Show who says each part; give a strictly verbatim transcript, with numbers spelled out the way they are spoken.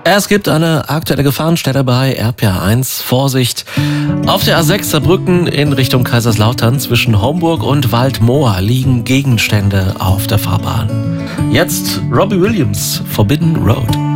Speaker 1: Es gibt eine aktuelle Gefahrenstelle bei R P R eins. Vorsicht! Auf der A sechs Saarbrücken in Richtung Kaiserslautern zwischen Homburg und Waldmoor liegen Gegenstände auf der Fahrbahn. Jetzt Robbie Williams, Forbidden Road.